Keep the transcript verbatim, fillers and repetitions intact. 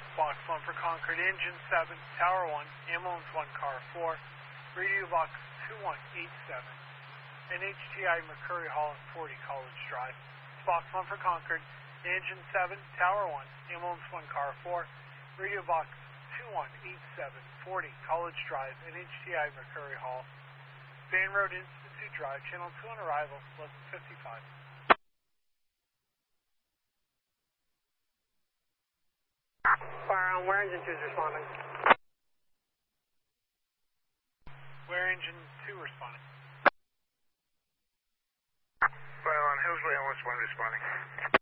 Box one for Concord, engine seven, tower one, ambulance one, car four, radio box two one eight seven, N H T I McCurry Hall and forty College Drive. Box one for Concord, engine seven, tower one, ambulance one, car four, radio box two one eight seven, forty College Drive, N H T I McCurry Hall. Van Road Institute Drive, channel two on arrival, eleven fifty-five. Fire on where engine two is responding. Where engine two responding. Fire on Hillsley, ambulance one responding.